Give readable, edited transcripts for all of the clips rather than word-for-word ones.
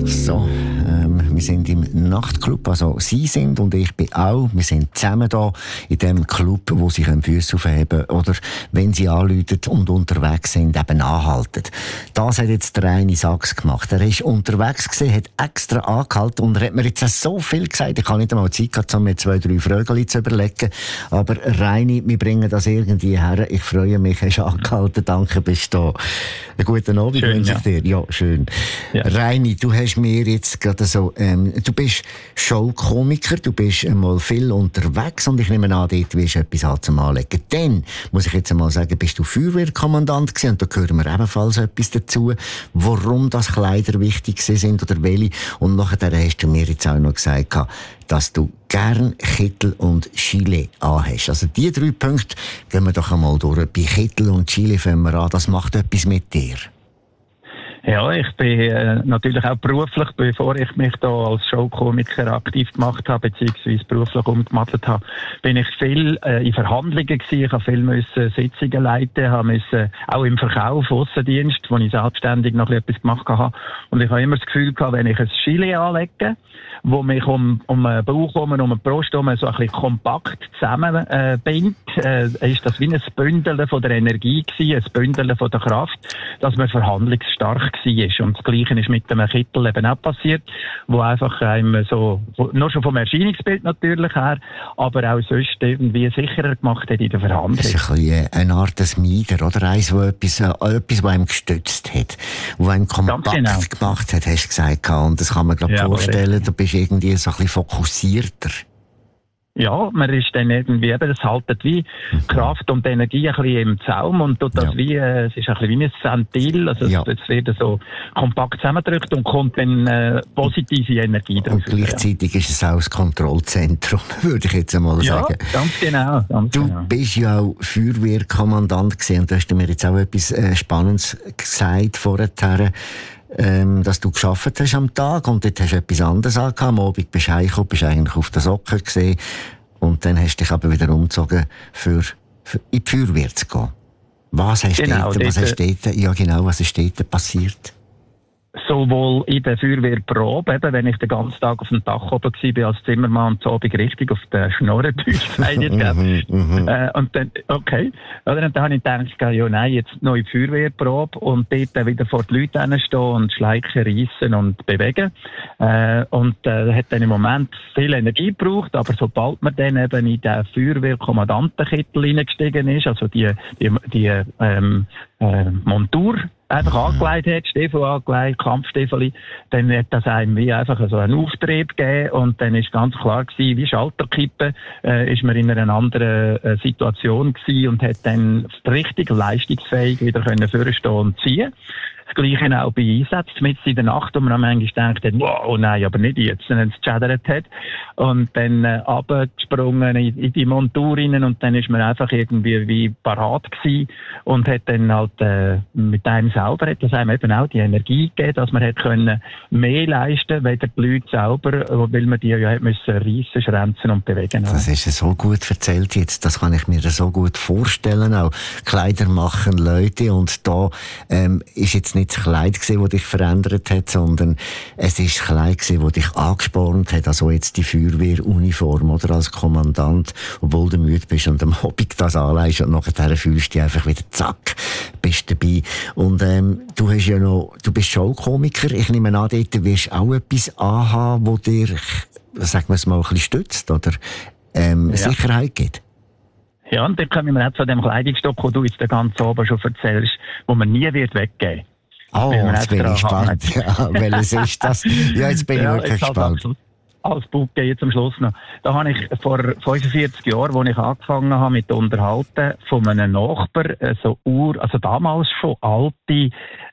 So, wir sind im Nachtclub, also Sie sind und ich bin auch. Wir sind zusammen da in dem Club, wo Sie Füße aufheben können oder, wenn Sie anrufen und unterwegs sind, eben anhalten. Das hat jetzt der Reini Sachs gemacht. Er ist unterwegs gewesen, hat extra angehalten und er hat mir jetzt so viel gesagt. Ich habe nicht einmal Zeit gehabt, um mir 2-3 Fragen zu überlegen. Aber Reini, wir bringen das irgendwie her. Ich freue mich, hast angehalten. Danke, bist du da. Einen guten Abend wünsche ich dir. Ja, schön. Ja. Reini, du hast mir jetzt gerade so, du bist Showkomiker, du bist mal viel unterwegs und ich nehme an, dort wirst du etwas zum Anlegen. Dann, muss ich jetzt einmal sagen, bist du Feuerwehrkommandant gewesen und da hören wir ebenfalls etwas dazu, warum das Kleider wichtig sind oder welche. Und nachher hast du mir jetzt auch noch gesagt, dass du gern Kittel und Gilet anhast. Also die 3 Punkte gehen wir doch einmal durch. Bei Kittel und Gilet fangen wir an, das macht etwas mit dir. Ja, ich bin natürlich auch beruflich, bevor ich mich da als Showkomiker aktiv gemacht habe, beziehungsweise beruflich umgemattelt habe, bin ich viel in Verhandlungen gewesen. Ich habe viel Sitzungen leiten, habe auch im Verkauf, Aussendienst, wo ich selbstständig noch etwas gemacht habe. Und ich habe immer das Gefühl gehabt, wenn ich ein Gilet anlege, wo mich um den Bauch herum, um die Brust herum so ein bisschen kompakt zusammenbindet, ist das wie ein Bündel von der Energie gewesen, ein Bündel von der Kraft, dass man verhandlungsstark war. Und das Gleiche ist mit dem Kittel eben auch passiert, wo einfach einem so, nur schon vom Erscheinungsbild natürlich her, aber auch sonst irgendwie sicherer gemacht hat in der Verhandlung. Das ist ein bisschen eine Art des Mieder, oder? Eins, wo etwas, was einem gestützt hat, wo einem kompakt gemacht hat, hast du gesagt. Und das kann man gerade vorstellen, du bist irgendwie so ein bisschen fokussierter. Ja, man ist dann irgendwie eben, das haltet wie Kraft und Energie ein bisschen im Zaum und tut das wie, es ist ein bisschen wie ein Ventil, also es wird so kompakt zusammengedrückt und kommt dann positive Energie draus. Und gleichzeitig ist es auch das Kontrollzentrum, würde ich jetzt einmal sagen. Ja, ganz genau. Du bist ja auch Feuerwehrkommandant gewesen und du hast mir jetzt auch etwas Spannendes gesagt vorher, dass du gearbeitet hast am Tag und dort hast du etwas anderes angehabt. Am Abend bist du heimgekommen, bist eigentlich auf den Socken gesehen und dann hast du dich aber wieder umgezogen, für in die Feuerwehr zu gehen. Was ist dort passiert? Sowohl in der Feuerwehrprobe, eben, wenn ich den ganzen Tag auf dem Dach oben war als Zimmermann und so Abend richtig auf der Schnorre und dann, okay. Oder, und dann habe ich gedacht, ja nein, jetzt noch in die Feuerwehrprobe und dort wieder vor die Leute hinstehen und schleichen, reissen und bewegen. Und hat dann im Moment viel Energie gebraucht, aber sobald man dann eben in den Feuerwehrkommandantenkittel hineingestiegen ist, also die Montur einfach angelegt hat, Stiefel angelegt, Kampfstiefel, dann hat das einem wie einfach so einen Auftrieb gegeben und dann ist ganz klar gewesen, wie Schalterkippen, ist man in einer anderen Situation gewesen und hat dann richtig leistungsfähig wieder können vorstehen und ziehen. Das Gleiche auch bei Einsätzen, mitten in der Nacht, wo man am manchmal denkt, wow, nein, aber nicht jetzt, wenn es geschädert hat. Und dann runtergesprungen in die Montur rein und dann ist man einfach irgendwie wie parat gewesen und hat dann halt mit einem selber, hat das einem eben auch die Energie gegeben, dass man hätte können mehr leisten, weder die Leute selber, weil man die ja hat müssen reissen, schränzen und bewegen. Das ist so gut erzählt jetzt, das kann ich mir so gut vorstellen. Auch Kleider machen Leute und da ist jetzt nicht das Kleid gewesen, das dich verändert hat, sondern es ist das Kleid gewesen, das dich angespornt hat, also jetzt die Feuerwehruniform oder als Kommandant, obwohl du müde bist und am Abend das anlegst und nachher fühlst du dich einfach wieder zack, bist dabei. Und du bist Showkomiker, ich nehme an, dort wirst du auch etwas anhaben, das dir, sagen wir es mal, ein bisschen stützt oder Sicherheit gibt. Ja, und dann kommen wir auch zu dem Kleidungsstück, das du jetzt ganz oben schon erzählst, wo man nie wird weggeben. Oh, jetzt bin ich gespannt. Ja, welches ist das? Ja, jetzt bin ich wirklich gespannt. Als Bouquet jetzt am Schluss noch. Da habe ich vor 45 Jahren, als ich angefangen habe mit Unterhalten, von einem Nachbar also damals schon alte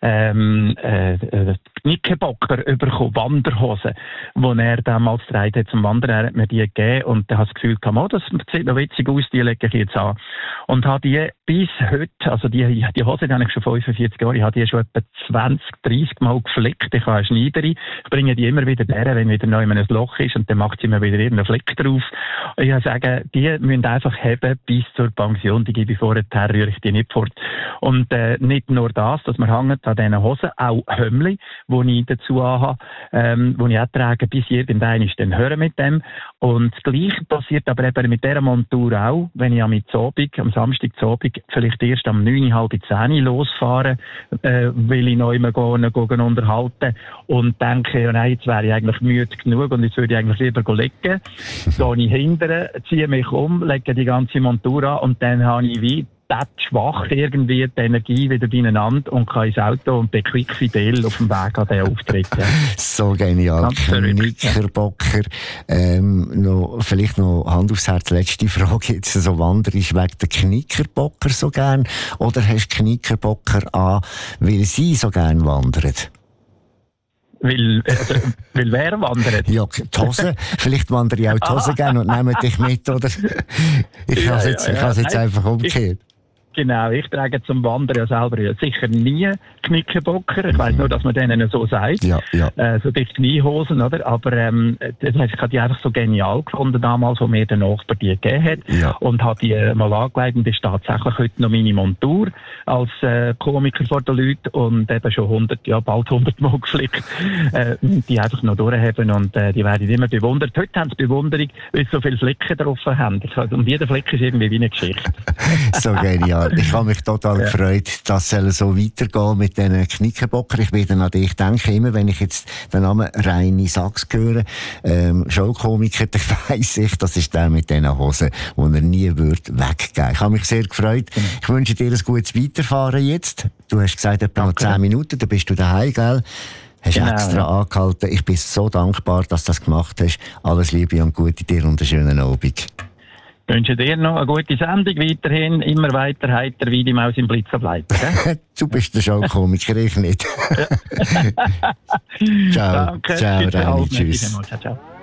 Knickerbocker bekommen, Wanderhosen, die er damals getragen hat zum Wandern. Er hat mir die gegeben und dann habe ich das Gefühl gehabt, das sieht noch witzig aus, die lege ich jetzt an. Und habe die bis heute, also die Hose, die habe ich schon 45 Jahre, ich habe die schon etwa 20, 30 Mal geflickt. Ich habe eine Schneiderin, ich bringe die immer wieder her, wenn wieder neu in ein Loch Jacke ist und dann macht sie mir wieder irgendeinen Fleck drauf. Und ich sage, die müssen einfach haben bis zur Pension, die gebe ich vorher, rühre ich die nicht fort. Und nicht nur das, dass man hängt an diesen Hosen, auch Hömmli, die ich dazu habe, die ich auch trage, bis irgendein ist dann hören mit dem. Und das Gleiche passiert aber eben mit dieser Montur auch, wenn ich am Samstag zu Abend vielleicht erst am 9, halb 10 losfahre, will ich noch immer gehen unterhalten und denke, ja nein, jetzt wäre ich eigentlich müde genug und jetzt würde ich eigentlich lieber legen. Gehe ich hinterher, ziehe mich um, lege die ganze Montur an und dann habe ich wie schwach irgendwie die Energie wieder beieinander und kann ins Auto und bin quick fidel auf dem Weg an den Auftritt. Ja. So genial. Knickerbocker. Vielleicht noch Hand aufs Herz, letzte Frage jetzt. So wanderst du wegen der Knickerbocker so gern oder hast du Knickerbocker an, weil sie so gern wandern? Weil wer wandert? Ja, die Hose. Vielleicht wandere ich auch die Hose gerne und nehme dich mit, oder? Ich habe es jetzt einfach umgekehrt. Genau, ich trage zum Wandern ja selber sicher nie Knickerbocker. Ich weiss nur, dass man denen so sagt. Ja. So die Kniehosen, oder? Aber das heisst, ich habe die einfach so genial gefunden damals, wo mir der Nachbar die gegeben hat. Ja. Und habe die mal angelegt und ist tatsächlich heute noch meine Montur als Komiker vor den Leuten und eben schon bald 100 Mal geflickt. Die einfach noch durchhaben und die werden immer bewundert. Heute haben sie Bewunderung, weil sie so viele Flicken drauf haben. Und jeder Flick ist irgendwie wie eine Geschichte. So genial. Ich habe mich total gefreut, dass es so weitergehen mit diesen Knickerbocker. Ich werde an dich denken, immer wenn ich jetzt den Namen Reini Sachs höre, Showkomiker, dann weiss ich, das ist der mit diesen Hosen, die er nie weggeben würde. Ich habe mich sehr gefreut. Ich wünsche dir ein gutes Weiterfahren jetzt. Du hast gesagt, etwa noch 10 Minuten, dann bist du daheim, gell? Hast extra angehalten. Ich bin so dankbar, dass du das gemacht hast. Alles Liebe und Gute dir und einen schönen Abend. Ich wünsche dir noch eine gute Sendung weiterhin, immer weiter heiter wie die Maus im Blitz bleiben. Du bist der Showkomiker, ich nicht. Ciao. Danke. Ciao, Reini, tschüss. Ciao.